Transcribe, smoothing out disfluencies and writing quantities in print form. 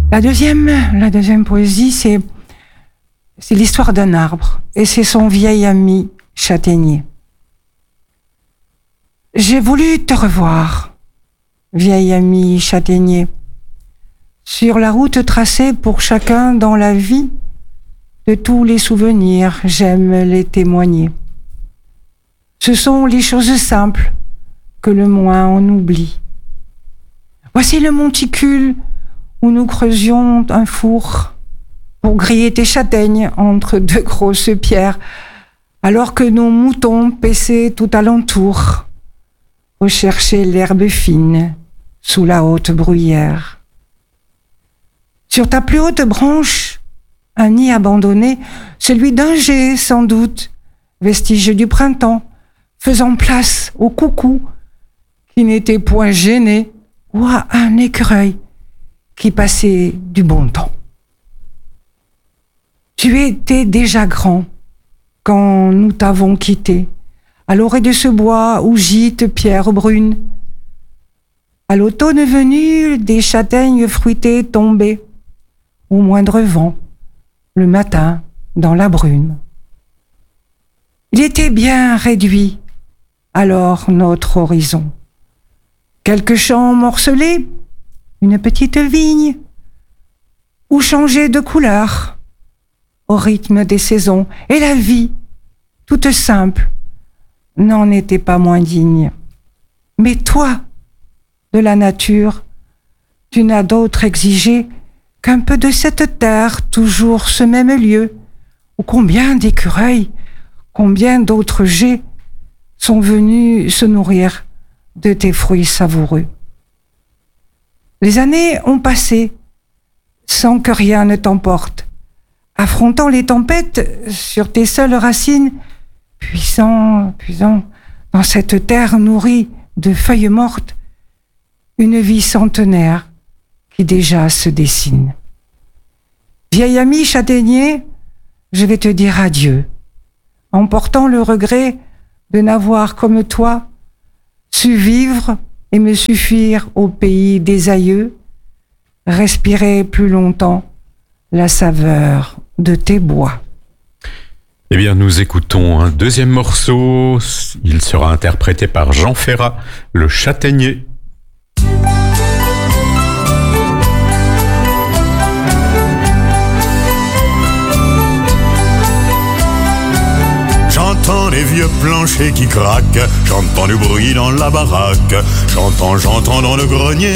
La deuxième poésie, c'est l'histoire d'un arbre, et c'est son vieil ami châtaignier. J'ai voulu te revoir, vieil ami châtaignier, sur la route tracée pour chacun dans la vie. De tous les souvenirs, j'aime les témoigner. Ce sont les choses simples que le moins on oublie. Voici le monticule où nous creusions un four pour griller tes châtaignes entre deux grosses pierres, alors que nos moutons paissaient tout alentour, recherchaient l'herbe fine sous la haute bruyère. Sur ta plus haute branche, un nid abandonné, celui d'un geai sans doute, vestige du printemps, faisant place au coucou qui n'était point gêné, ou à un écureuil qui passait du bon temps. Tu étais déjà grand quand nous t'avons quitté, à l'orée de ce bois où gîte pierre brune. À l'automne venu, des châtaignes fruitées tombaient, au moindre vent, le matin, dans la brume. Il était bien réduit, alors notre horizon. Quelques champs morcelés, une petite vigne, ou changer de couleur, au rythme des saisons, et la vie, toute simple, n'en était pas moins digne. Mais toi, de la nature, tu n'as d'autre exigé qu'un peu de cette terre, toujours ce même lieu, où combien d'écureuils, combien d'autres geais sont venus se nourrir de tes fruits savoureux. Les années ont passé sans que rien ne t'emporte, affrontant les tempêtes sur tes seules racines, puisant dans cette terre nourrie de feuilles mortes, une vie centenaire qui déjà se dessine. Vieil ami châtaignier, je vais te dire adieu, en portant le regret de n'avoir comme toi su vivre et me suffire au pays des aïeux, respirer plus longtemps la saveur de tes bois. Eh bien, nous écoutons un deuxième morceau. Il sera interprété par Jean Ferrat, Le Châtaignier. J'entends les vieux planchers qui craquent, j'entends du bruit dans la baraque, j'entends dans le grenier